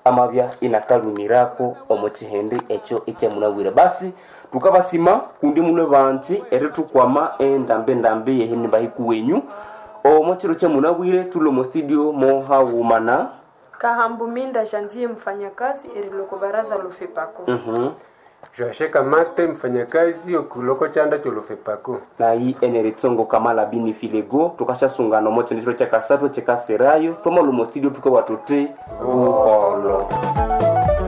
amabya inakalumirako omuchihende echo echamunawire. Basi tukabasima kundi mune banchi tukwama endambe yehini bahiku wenyu omochiro chamunawire tulo mo studio mo haumana Kahambu Minda Jandier mfanyakazi eriloko baraza lufepako. Joashe Kamate mfanyakazi okuloko chanda cholofepako. Na hii eneritsongo Kamala Bini Filego tukasha sungano mocho ndiro chakasatwa chekaserayo tomo lumo studio tuko watote buholo.